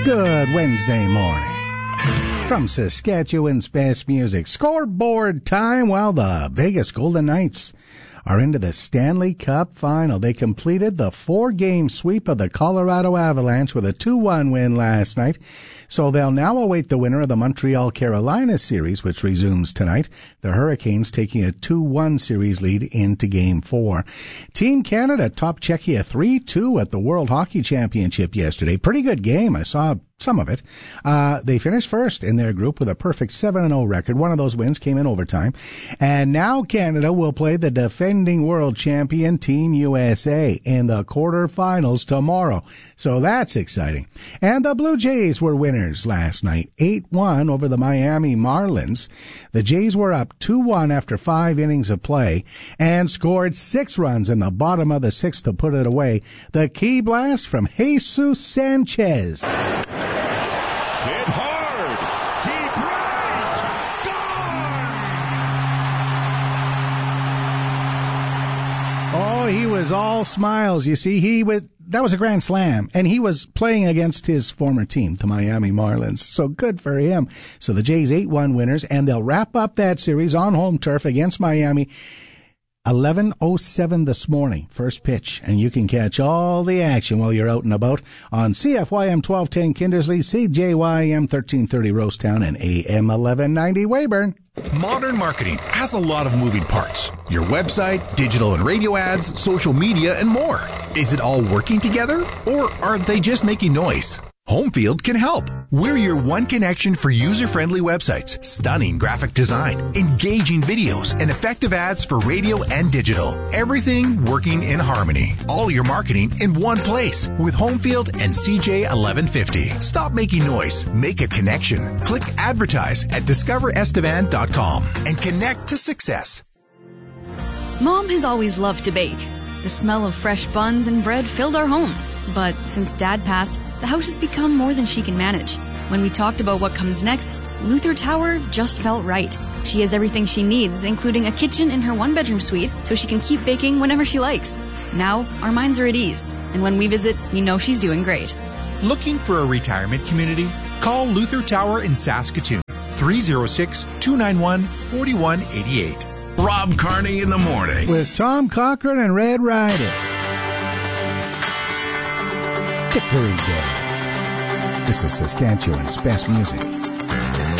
Good Wednesday morning. From Saskatchewan's best music, scoreboard time while the Vegas Golden Knights are into the Stanley Cup final. They completed the 4-game sweep of the Colorado Avalanche with a 2-1 win last night. So they'll now await the winner of the Montreal-Carolina series, which resumes tonight. The Hurricanes taking a 2-1 series lead into Game 4. Team Canada topped Czechia 3-2 at the World Hockey Championship yesterday. Pretty good game. I saw some of it. They finished first in their group with a perfect 7-0 record. One of those wins came in overtime. And now Canada will play the defending world champion Team USA in the quarterfinals tomorrow. So that's exciting. And the Blue Jays were winners last night, 8-1 over the Miami Marlins. The Jays were up 2-1 after 5 innings of play and scored 6 runs in the bottom of the 6th to put it away. The key blast from Jesus Sanchez. Hit hard, deep right, gone! Oh, he was all smiles. You see, that was a grand slam, and he was playing against his former team, the Miami Marlins. So good for him. So the Jays 8-1 winners, and they'll wrap up that series on home turf against Miami 11:07 this morning, first pitch, and you can catch all the action while you're out and about on CFYM 1210 Kindersley, CJYM 1330 Rosetown, and AM 1190 Weyburn. Modern marketing has a lot of moving parts. Your website, digital and radio ads, social media, and more. Is it all working together, or are they just making noise? Homefield can help. We're your one connection for user-friendly websites, stunning graphic design, engaging videos, and effective ads for radio and digital. Everything working in harmony. All your marketing in one place with Homefield and CJ 1150. Stop making noise. Make a connection. Click advertise at discoverestevan.com and connect to success. Mom has always loved to bake. The smell of fresh buns and bread filled our home. But since Dad passed, the house has become more than she can manage. When we talked about what comes next, Luther Tower just felt right. She has everything she needs, including a kitchen in her 1-bedroom suite, so she can keep baking whenever she likes. Now, our minds are at ease, and when we visit, we know she's doing great. Looking for a retirement community? Call Luther Tower in Saskatoon, 306-291-4188. Rob Carney in the morning. With Tom Cochran and Red Ryder. Victory Day. This is Saskatchewan's best music.